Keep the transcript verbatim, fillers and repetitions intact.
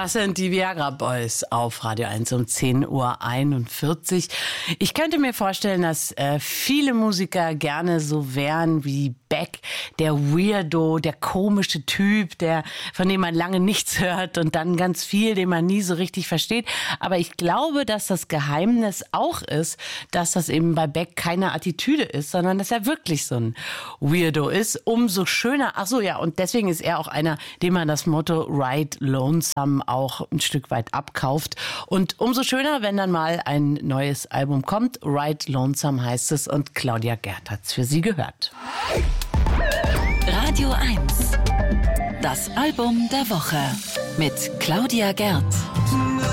Das sind die Viagra Boys auf Radio eins um zehn Uhr einundvierzig. Ich könnte mir vorstellen, dass äh, viele Musiker gerne so wären wie Beck, der Weirdo, der komische Typ, der von dem man lange nichts hört und dann ganz viel, den man nie so richtig versteht. Aber ich glaube, dass das Geheimnis auch ist, dass das eben bei Beck keine Attitüde ist, sondern dass er wirklich so ein Weirdo ist. Umso schöner. Ach so, ja, und deswegen ist er auch einer, dem man das Motto Ride Lonesome auch ein Stück weit abkauft. Und umso schöner, wenn dann mal ein neues Album kommt. Ride Lonesome heißt es und Claudia Gerd hat's für Sie gehört. Radio eins. Das Album der Woche mit Claudia Gerd.